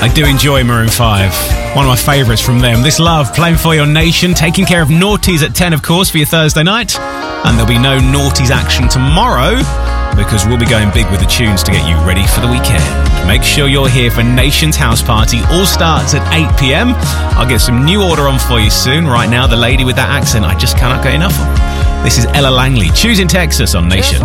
I do enjoy Maroon 5. One of my favourites from them. This Love, playing for your nation, taking care of Naughties at 10, of course, for your Thursday night. And there'll be no Naughties action tomorrow because we'll be going big with the tunes to get you ready for the weekend. Make sure you're here for Nation's House Party. All starts at 8 p.m. I'll get some new order on for you soon. Right now, the lady with that accent, I just cannot get enough of. This is Ella Langley, Choosing Texas on Nation.